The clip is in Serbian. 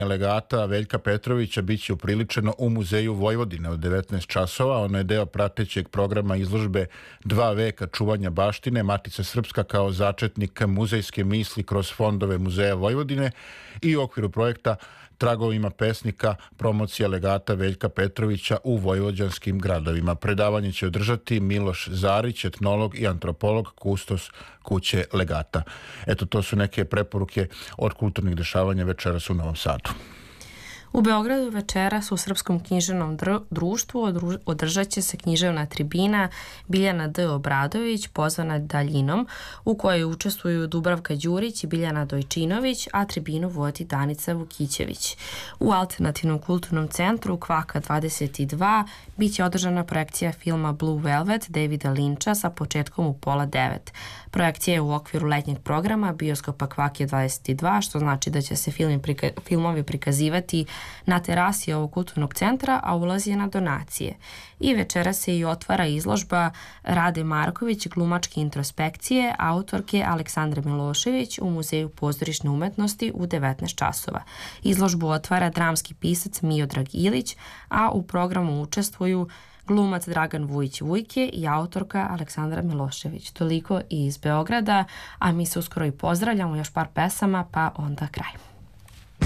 legata Veljka Petrovića biće upriličeno u Muzeju Vojvodine od 19 časova. Ono je deo pratećeg programa izložbe 2 veka čuvanja baštine, Matica Srpska kao začetnik muzejske misli kroz fondove Muzeja Vojvodine i u okviru projekta Tragovima pesnika promocija legata Veljka Petrovića u vojvođanskim gradovima. Predavanje će održati Miloš Zarić, etnolog i antropolog, kustos kuće legata. Eto, to su neke preporuke od kulturnih dešavanja večeras u Novom Sadu. U Beogradu večeras u Srpskom književnom društvu održat će se književna tribina Biljana D. Obradović, pozvana daljinom, u kojoj učestvuju Dubravka Đurić i Biljana Dojčinović, a tribinu vodi Danica Vukićević. U Alternativnom kulturnom centru Kvaka 22 bit će održana projekcija filma Blue Velvet Davida Linča sa početkom u 8:30. Projekcija je u okviru letnjeg programa Bioskopa Kvake 22, što znači da će se filmovi prikazivati na terasi ovog kulturnog centra, a ulaz je na donacije. I večera se i otvara izložba Rade Marković, glumačke introspekcije, autorke Aleksandre Milošević u Muzeju pozorišne umetnosti u 19 časova. Izložbu otvara dramski pisac Miodrag Ilić, a u programu učestvuju glumac Dragan Vujić-Vujke i autorka Aleksandra Milošević. Toliko iz Beograda, a mi se uskoro i pozdravljamo, još par pesama, pa onda kraj.